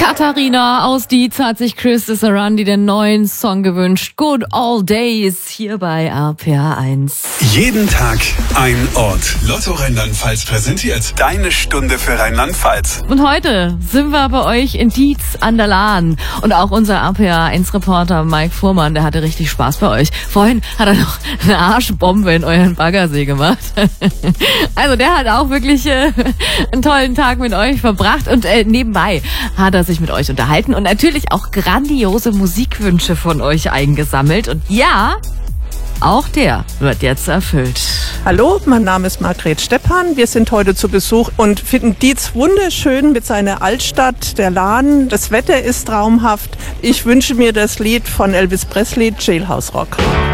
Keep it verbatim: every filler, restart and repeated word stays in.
Katharina aus Dietz hat sich Chris Sarandi den neuen Song gewünscht. Good Old Days hier bei R P R eins. Jeden Tag ein Ort. Lotto Rheinland-Pfalz präsentiert deine Stunde für Rheinland-Pfalz. Und heute sind wir bei euch in Dietz an der Lahn. Und auch unser R P R eins Reporter Mike Fuhrmann, der hatte richtig Spaß bei euch. Vorhin hat er noch eine Arschbombe in euren Baggersee gemacht. Also der hat auch wirklich äh, einen tollen Tag mit euch verbracht. Und äh, nebenbei hat er sich mit euch unterhalten und natürlich auch grandiose Musikwünsche von euch eingesammelt. Und ja, auch der wird jetzt erfüllt. Hallo, mein Name ist Margret Stephan. Wir sind heute zu Besuch und finden Dietz wunderschön mit seiner Altstadt, der Lahn. Das Wetter ist traumhaft. Ich wünsche mir das Lied von Elvis Presley, Jailhouse Rock.